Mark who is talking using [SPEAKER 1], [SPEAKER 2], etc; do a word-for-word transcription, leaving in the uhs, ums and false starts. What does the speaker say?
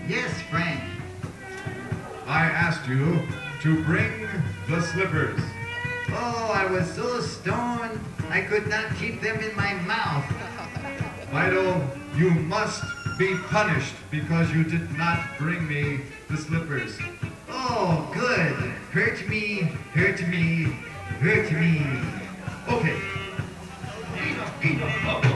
[SPEAKER 1] Yes, Frank.
[SPEAKER 2] I asked you to bring the slippers.
[SPEAKER 1] Oh, I was so stoned, I could not keep them in my mouth.
[SPEAKER 2] Fido, you must be punished because you did not bring me the slippers.
[SPEAKER 1] Oh, good. Hurt me, hurt me, hurt me.
[SPEAKER 2] Okay.